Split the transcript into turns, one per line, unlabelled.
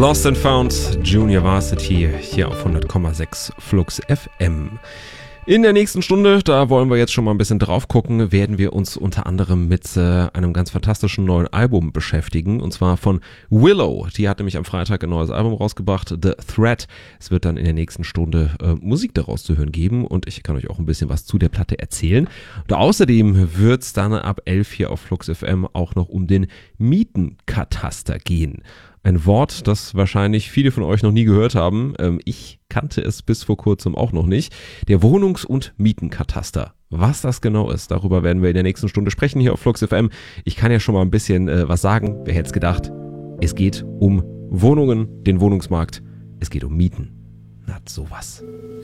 Lost and Found, Junior Varsity, hier auf 100,6 Flux FM. In der nächsten Stunde, da wollen wir jetzt schon mal ein bisschen drauf gucken, werden wir uns unter anderem mit einem ganz fantastischen neuen Album beschäftigen, und zwar von Willow. Die hat nämlich am Freitag ein neues Album rausgebracht, The Threat. Es wird dann in der nächsten Stunde Musik daraus zu hören geben, und ich kann euch auch ein bisschen was zu der Platte erzählen. Und außerdem wird es dann ab 11 hier auf Flux FM auch noch um den Mietenkataster gehen. Ein Wort, das wahrscheinlich viele von euch noch nie gehört haben. Ich kannte es bis vor kurzem auch noch nicht. Der Wohnungs- und Mietenkataster. Was das genau ist, darüber werden wir in der nächsten Stunde sprechen hier auf Flux FM. Ich kann ja schon mal ein bisschen was sagen. Wer hätte es gedacht? Es geht um Wohnungen, den Wohnungsmarkt. Es geht um Mieten. Na, sowas.